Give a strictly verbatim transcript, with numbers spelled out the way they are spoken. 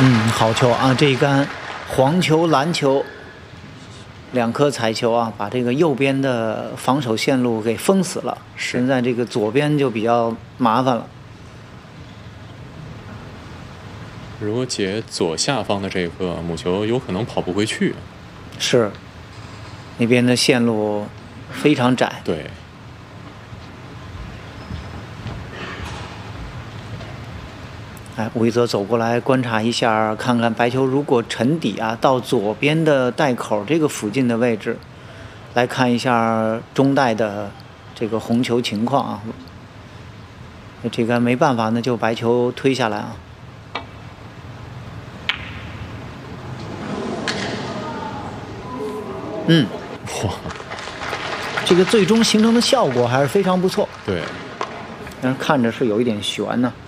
嗯，好球啊！这一杆黄球、蓝球两颗彩球啊，把这个右边的防守线路给封死了。现在这个左边就比较麻烦了。 如果解左下方的这个母球，有可能跑不回去。 是，那边的线路非常窄。 对。 哎，吴一泽走过来观察一下，看看白球如果沉底啊，到左边的袋口这个附近的位置，来看一下中袋的这个红球情况啊。这个没办法，那就白球推下来啊。嗯， 哇， 这个最终形成的效果还是非常不错。 对， 但是看着是有一点悬呢、啊。